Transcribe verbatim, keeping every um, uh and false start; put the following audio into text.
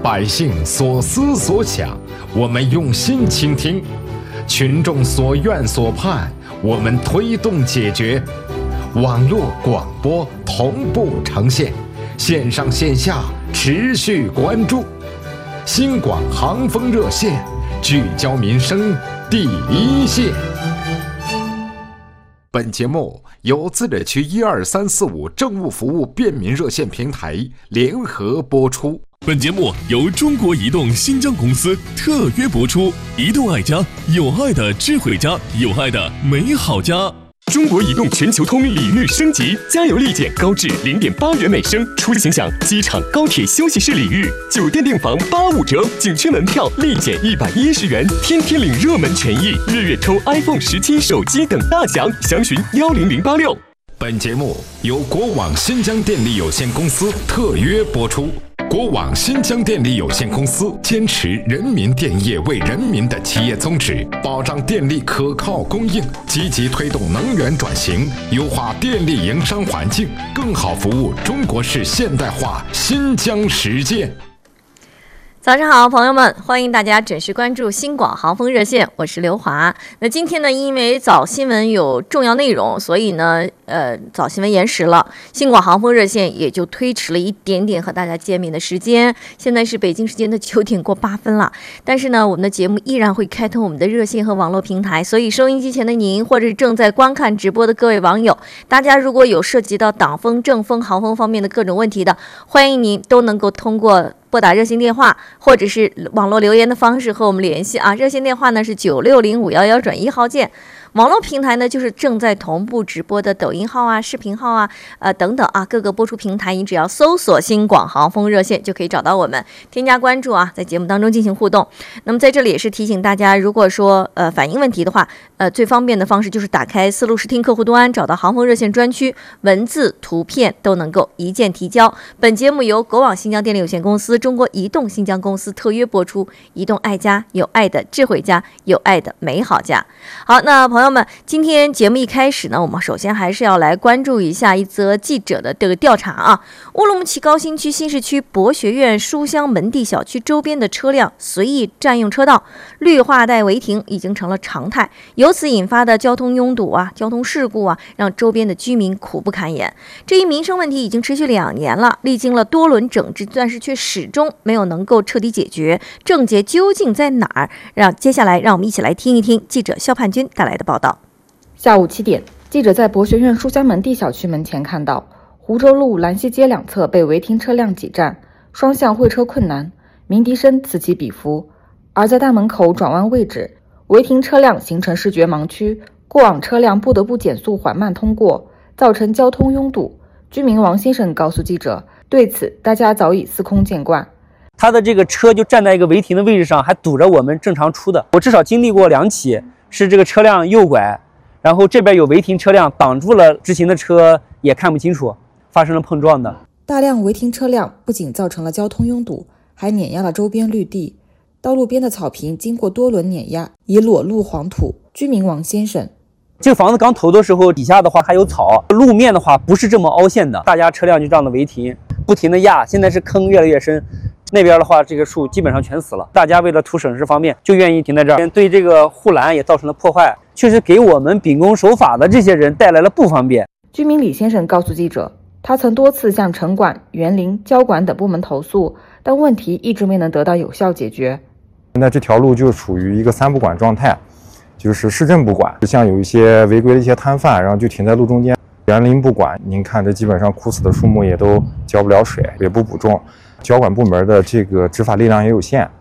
百姓所思所想，我们用心倾听；群众所愿所盼，我们推动解决。网络广播同步呈现，线上线下持续关注。新广航风热线，聚焦民生第一线。本节目由自治区一二三四五政务服务便民热线平台联合播出。 本节目由中国移动新疆公司特约播出。移动爱家，有爱的智慧家，有爱的美好家。 中国移动全球通礼遇升级，加油立减高至零点八元每升，出行享机场、高铁休息室礼遇，酒店订房八五折，景区门票立减一百一十元，天天领热门权益，月月抽 iPhone 十七手机等大奖，详询幺零零八六。 本节目由国网新疆电力有限公司特约播出。国网新疆电力有限公司坚持人民电业为人民的企业宗旨，保障电力可靠供应，积极推动能源转型，优化电力营商环境，更好服务中国式现代化新疆实践。 早上好，朋友们，欢迎大家准时关注新广航风热线，我是刘华。那今天呢，因为早新闻有重要内容，所以呢，呃，早新闻延时了，新广航风热线也就推迟了一点点和大家见面的时间。现在是北京时间的九点过八分了，但是呢，我们的节目依然会开通我们的热线和网络平台，所以收音机前的您，或者是正在观看直播的各位网友，大家如果有涉及到党风、政风、航风方面的各种问题的，欢迎您都能够通过拨打热线电话或者是网络留言的方式和我们联系啊。热线电话呢是九六零五幺幺转一号键，网络平台呢就是正在同步直播的抖音号啊、视频号啊、呃等等啊，各个播出平台，你只要搜索新广航风热线就可以找到我们，添加关注啊，在节目当中进行互动。那么在这里也是提醒大家，如果说呃反映问题的话，呃最方便的方式就是打开思路视听客户端，找到航风热线专区，文字、图片都能够一键提交。本节目由国网新疆电力有限公司、中国移动新疆公司特约播出。移动爱家，有爱的智慧家，有爱的美好家。好，那朋友们，今天节目一开始呢，我们首先还是要来关注一下一则记者的这个调查啊。乌鲁木齐高新区新市区博学院书香门第小区周边的车辆随意占用车道，绿化带违停已经成了常态，由此引发的交通拥堵啊、交通事故啊，让周边的居民苦不堪言。这一民生问题已经持续两年了，历经了多轮整治，但是却始终没有能够彻底解决，症结究竟在哪儿？让接下来让我们一起来听一听记者肖盼军带来的报道。 下午七点，记者在博学院书香门第小区门前看到，湖州路、兰溪街两侧被违停车辆挤占，双向会车困难，鸣笛声此起彼伏。而在大门口转弯位置，违停车辆形成视觉盲区，过往车辆不得不减速缓慢通过，造成交通拥堵。居民王先生告诉记者，对此大家早已司空见惯。 他的这个车就站在一个违停的位置上，还堵着我们正常出的。我至少经历过两起，是这个车辆右拐，然后这边有违停车辆挡住了直行的车，也看不清楚，发生了碰撞的。 大量违停车辆不仅造成了交通拥堵，还碾压了周边绿地。道路边的草坪经过多轮碾压，已裸露黄土。居民王先生， 这个房子刚投的时候，底下的话还有草，路面的话不是这么凹陷的，大家车辆就这样的违停，不停的压，现在是坑越来越深。那边的话，这个树基本上全死了，大家为了图省事方面，就愿意停在这儿，对这个护栏也造成了破坏，确实给我们秉公守法的这些人带来了不方便。 居民李先生告诉记者，他曾多次向城管、园林、交管等部门投诉，但问题一直没能得到有效解决。 现在这条路就处于一个三不管状态，就是市政不管，像有一些违规的一些摊贩，然后就停在路中间，园林不管，您看这基本上枯死的树木也都浇不了水，也不补种，交管部门的这个执法力量也有限。